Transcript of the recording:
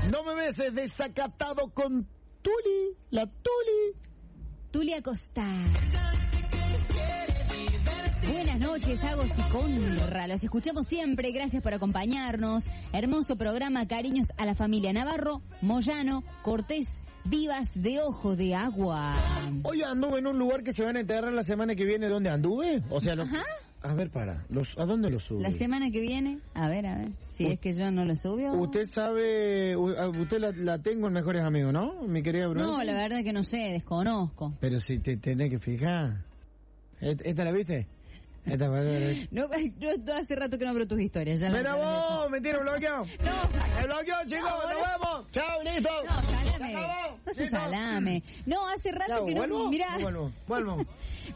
No me beses, desacatado con Tuli, la Tuli. Tuli Acosta. Buenas noches, Agos y Conra. Los escuchamos siempre, gracias por acompañarnos. Hermoso programa, cariños a la familia Navarro, Moyano, Cortés, Vivas de Ojo de Agua. Hoy anduve en un lugar que se van a enterrar la semana que viene. ¿Dónde anduve? O sea, Ajá. A ver, ¿a dónde lo sube? La semana que viene, a ver, si es que yo no lo subió. Usted sabe, usted la tengo en Mejores Amigos, ¿no? Mi querida Bruno. No, la verdad que no sé, desconozco. Pero si te tenés que fijar. ¿Esta la viste? Esta fue... No, yo hace rato que no abro tus historias. Ya ¡Mira vos! ¡Me tiene bloqueado! No. ¡Me bloqueó, chicos! No, ¡Nos vemos! ¡Chao, listo! No, salame. ¡Se acabó! No se ¿Listo? salame. No, hace rato que no... ¿Vuelvo? Mirá. Vuelvo.